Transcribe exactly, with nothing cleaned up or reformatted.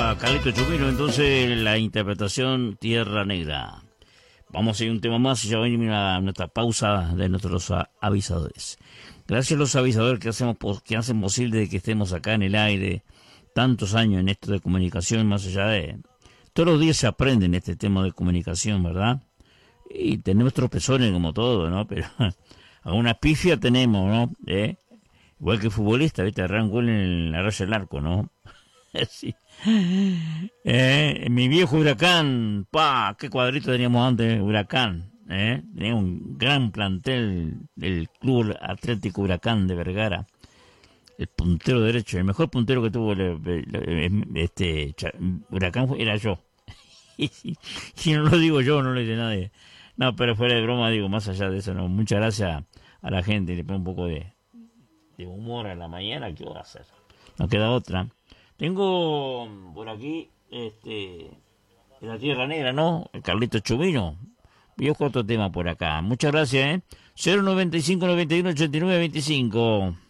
era Carlito Chupino, entonces la interpretación Tierra Negra. Vamos a ir un tema más y ya viene a nuestra pausa de nuestros avisadores. Gracias a los avisadores que hacemos que hacen posible que estemos acá en el aire tantos años en esto de comunicación, más allá de... Todos los días se aprende en este tema de comunicación, ¿verdad? Y tenemos tropezones como todo, ¿no? Pero alguna pifia tenemos, ¿no? ¿Eh? Igual que futbolista, ¿viste? Arran gol en la raya del arco, ¿no? Sí. Eh, mi viejo Huracán, pa, qué cuadrito teníamos antes, Huracán, eh, tenía un gran plantel del Club Atlético Huracán de Vergara, el puntero derecho, el mejor puntero que tuvo el, el, el, este Huracán era yo. Y si, si no lo digo yo, no lo dice nadie. No, pero fuera de broma, digo, más allá de eso, no, muchas gracias a la gente, le pongo un poco de, de humor a la mañana, ¿qué voy a hacer? No queda otra. Tengo por aquí, este, de la Tierra Negra, ¿no? El Carlito Chubino. Yo otro tema por acá. Muchas gracias, ¿eh? cero noventa y cinco noventa y uno ochenta y nueve veinticinco.